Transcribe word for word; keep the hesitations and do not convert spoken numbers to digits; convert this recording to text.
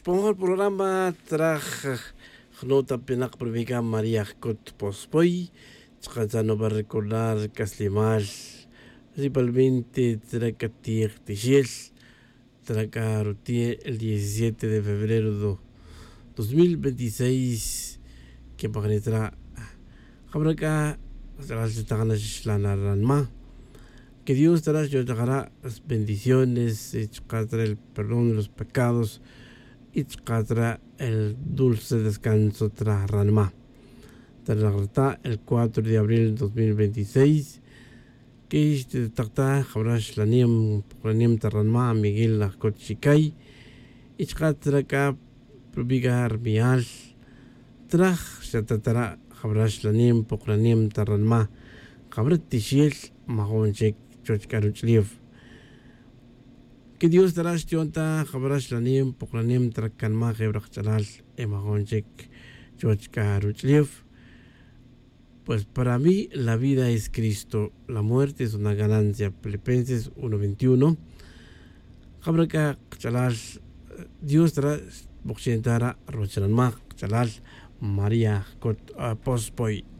Expongo el programa traje nota penak proviga María Kot Pospoy, no va a recordar Caslimal, principalmente Tracatir Tichel, Tracarutie el diecisiete de febrero de dos mil veintiséis, que paganitra Jabraca, que Dios dará yo dará las bendiciones, y el perdón de los pecados, y el dulce descanso tras Ranma. Tras el cuatro de abril de dos mil veintiséis, que este tacta Jabrash Lanim, Lanim Tarranma, Miguel Lacot Chicay, y Chatra Probigar Mial, Traj, se tratará Jabrash Lanim, Pocranim Tarranma, Jabrat Tishiel, Mahonchek, Chochkaruchliev. Que Dios dará chonta, Jabrash Lanim, Pocranim Trakanma, Gebrach Chalal, Emahonchek, Chochkaruchliev. Pues para mí la vida es Cristo, la muerte es una ganancia. Filipenses uno veintiuno. Jabraka Chalal, Dios dará Boxentara, Rochanma, Chalal, María Kot Pospoy.